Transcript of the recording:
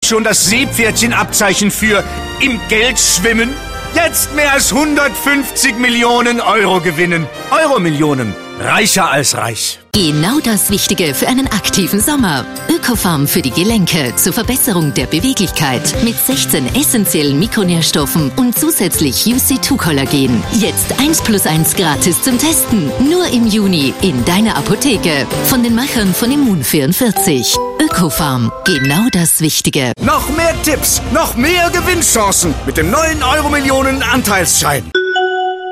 schon das Seepferdchen-Abzeichen für im Geld schwimmen? Jetzt mehr als 150 Millionen Euro gewinnen. Euro-Millionen. Reicher als reich. Genau das Wichtige für einen aktiven Sommer. Ökofarm für die Gelenke zur Verbesserung der Beweglichkeit mit 16 essentiellen Mikronährstoffen und zusätzlich UC2-Kollagen. Jetzt 1+1 gratis zum Testen. Nur im Juni in deiner Apotheke. Von den Machern von Immun44. Ökofarm. Genau das Wichtige. Noch mehr Tipps, noch mehr Gewinnchancen mit dem neuen Euro-Millionen-Anteilsschein.